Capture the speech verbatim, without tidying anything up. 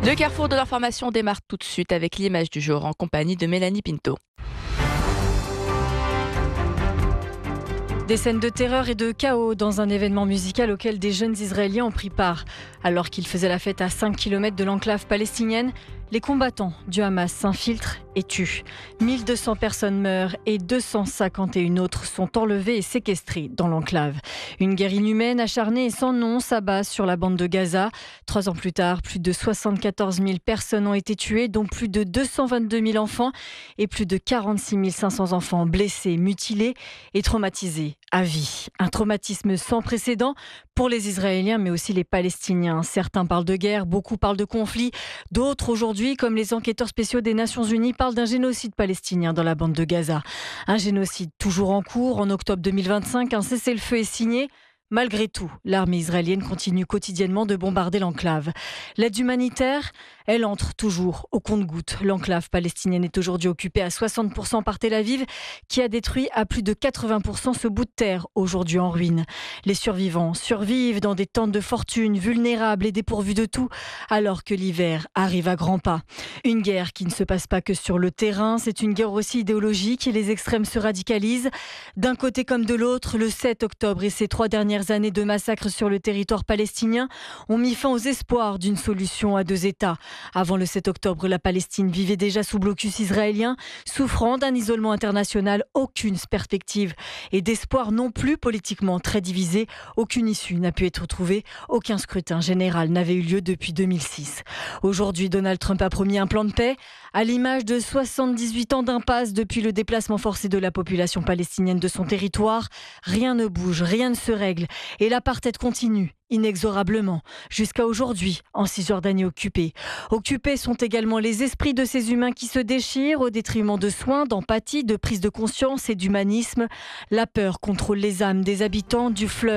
Le carrefour de l'information démarre tout de suite avec l'image du jour en compagnie de Mélanie Pinto. Des scènes de terreur et de chaos dans un événement musical auquel des jeunes Israéliens ont pris part. Alors qu'ils faisaient la fête à cinq kilomètres de l'enclave palestinienne, les combattants du Hamas s'infiltrent et tuent. mille deux cents personnes meurent et deux cent cinquante et un autres sont enlevées et séquestrées dans l'enclave. Une guerre inhumaine, acharnée et sans nom s'abat sur la bande de Gaza. Trois ans plus tard, plus de soixante-quatorze mille personnes ont été tuées, dont plus de deux cent vingt-deux mille enfants et plus de quarante-six mille cinq cents enfants blessés, mutilés et traumatisés à vie. Un traumatisme sans précédent pour les Israéliens, mais aussi les Palestiniens. Certains parlent de guerre, beaucoup parlent de conflit. D'autres, aujourd'hui, comme les enquêteurs spéciaux des Nations Unies, parlent d'un génocide palestinien dans la bande de Gaza. Un génocide toujours en cours. En octobre deux mille vingt-cinq, un cessez-le-feu est signé. Malgré tout, l'armée israélienne continue quotidiennement de bombarder l'enclave. L'aide humanitaire, elle entre toujours au compte-gouttes. L'enclave palestinienne est aujourd'hui occupée à soixante pour cent par Tel Aviv, qui a détruit à plus de quatre-vingts pour cent ce bout de terre, aujourd'hui en ruine. Les survivants survivent dans des tentes de fortune, vulnérables et dépourvus de tout, alors que l'hiver arrive à grands pas. Une guerre qui ne se passe pas que sur le terrain, c'est une guerre aussi idéologique et les extrêmes se radicalisent. D'un côté comme de l'autre, le sept octobre et ses trois dernières années de massacres sur le territoire palestinien ont mis fin aux espoirs d'une solution à deux États. Avant le sept octobre, la Palestine vivait déjà sous blocus israélien, souffrant d'un isolement international, aucune perspective et d'espoir non plus, politiquement très divisé. Aucune issue n'a pu être trouvée, aucun scrutin général n'avait eu lieu depuis deux mille six. Aujourd'hui, Donald Trump a promis un plan de paix, à l'image de soixante-dix-huit ans d'impasse depuis le déplacement forcé de la population palestinienne de son territoire. Rien ne bouge, rien ne se règle. Et l'apartheid continue, inexorablement, jusqu'à aujourd'hui, en Cisjordanie occupée. Occupés sont également les esprits de ces humains qui se déchirent au détriment de soins, d'empathie, de prise de conscience et d'humanisme. La peur contrôle les âmes des habitants du fleuve.